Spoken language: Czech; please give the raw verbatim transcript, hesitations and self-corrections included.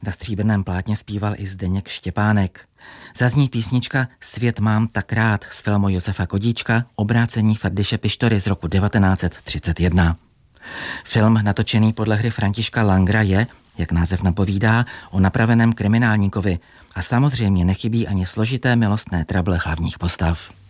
Na stříbrném plátně zpíval i Zdeněk Štěpánek. Zazní písnička Svět mám tak rád z filmu Josefa Kodíčka Obrácení Ferdyše Pištory z roku devatenáct set třicet jedna. Film, natočený podle hry Františka Langra, je, jak název napovídá, o napraveném kriminálníkovi a samozřejmě nechybí ani složité milostné trable hlavních postav.